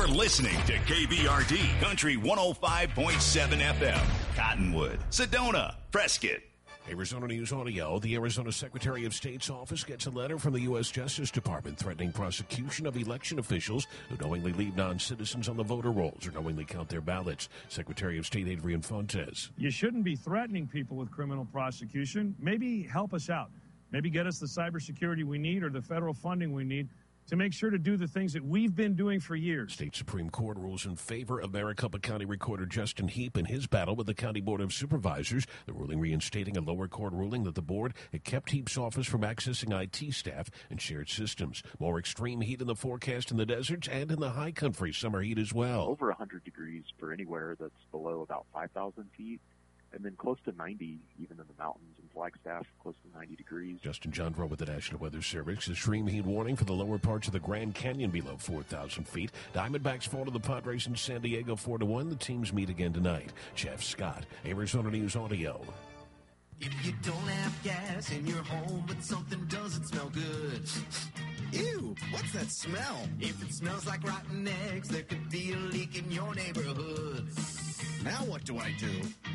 You're listening to KBRD Country 105.7 FM. Cottonwood, Sedona, Prescott. Arizona News Audio. The Arizona Secretary of State's office gets a letter from the U.S. Justice Department threatening prosecution of election officials who knowingly leave non-citizens on the voter rolls or knowingly count their ballots. Secretary of State Adrian Fontes. You shouldn't be threatening people with criminal prosecution. Maybe help us out. Maybe get us the cybersecurity we need or the federal funding we need to make sure to do the things that we've been doing for years. State Supreme Court rules in favor of Maricopa County Recorder Justin Heap in his battle with the County Board of Supervisors. The ruling reinstating a lower court ruling that the board had kept Heap's office from accessing IT staff and shared systems. More extreme heat in the forecast in the deserts and in the high country. Summer heat as well. Over 100 degrees for anywhere that's below about 5,000 feet. And then close to 90, even in the mountains and Flagstaff, close to 90 degrees. Justin Jandro with the National Weather Service. Extreme heat warning for the lower parts of the Grand Canyon below 4,000 feet. Diamondbacks fall to the Padres in San Diego 4-1. The teams meet again tonight. Jeff Scott, Arizona News Audio. If you don't have gas in your home, but something doesn't smell good. Ew, what's that smell? If it smells like rotten eggs, there could be a leak in your neighborhood. Now what do I do?